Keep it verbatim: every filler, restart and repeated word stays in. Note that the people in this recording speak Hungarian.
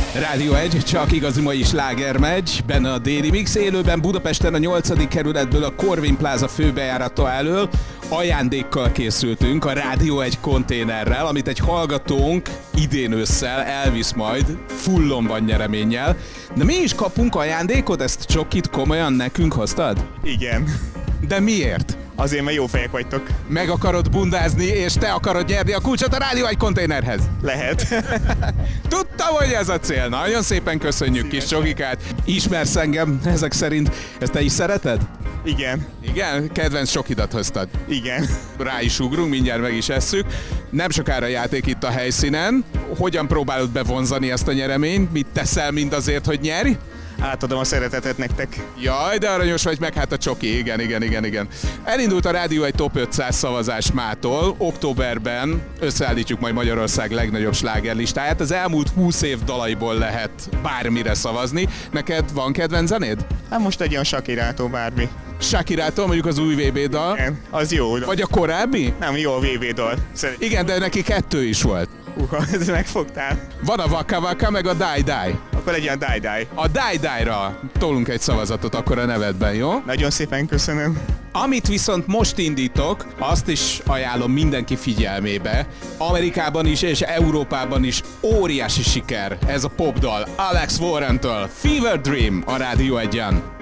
Rádió egy, csak igazi mai sláger megy, benne a déli mix, élőben Budapesten a nyolcadik kerületből a Corvin Plaza főbejárata elől. Ajándékkal készültünk, a Rádió egy konténerrel, amit egy hallgatónk idén ősszel elvisz majd, fullon van nyereménnyel. De mi is kapunk ajándékot? Ezt csokit komolyan nekünk hoztad? Igen. De miért? Azért, mert jó fejek vagytok. Meg akarod bundázni, és te akarod nyerni a kulcsot a Rádió egy konténerhez. Lehet. Tudtam, hogy ez a cél. Nagyon szépen köszönjük, kis csokikát. Ismersz engem ezek szerint. Ezt te is szereted? Igen. Igen? Kedvenc csokidat hoztad. Igen. Rá is ugrunk, mindjárt meg is esszük. Nem sokára játék itt a helyszínen. Hogyan próbálod bevonzani ezt a nyereményt? Mit teszel mindazért, hogy nyerj? Átadom a szeretetet nektek. Jaj, de aranyos vagy, meg hát a csoki, igen, igen, igen, igen. Elindult a Rádió egy Top ötszáz szavazás mától. Októberben összeállítjuk majd Magyarország legnagyobb slágerlistáját. Az elmúlt húsz év dalaiból lehet bármire szavazni. Neked van kedvenc zenéd? Hát most egy olyan Shakirától bármi. Shakirától mondjuk az új vé bé dal. Igen, az jó. Vagy a korábbi? Nem, jó a vé bé dal. Szerint... Igen, de neki kettő is volt. Uha, ez megfogtál. Van a Waka Waka, meg a Die Die. Akkor legyen a Die Die. A Die Die-ra tolunk egy szavazatot akkor a nevedben, jó? Nagyon szépen köszönöm. Amit viszont most indítok, azt is ajánlom mindenki figyelmébe. Amerikában is és Európában is óriási siker ez a popdal Alex Warrentől. Fever Dream a Rádió egyen.